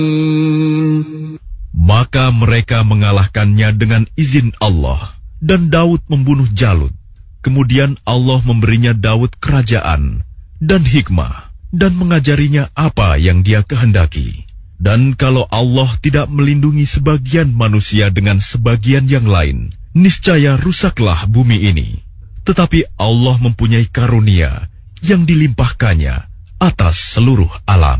Maka mereka mengalahkannya dengan izin Allah, dan Daud membunuh Jalut. Kemudian Allah memberinya Daud kerajaan dan hikmah, dan mengajarinya apa yang Dia kehendaki. Dan kalau Allah tidak melindungi sebagian manusia dengan sebagian yang lain, niscaya rusaklah bumi ini. Tetapi Allah mempunyai karunia yang dilimpahkannya atas seluruh alam.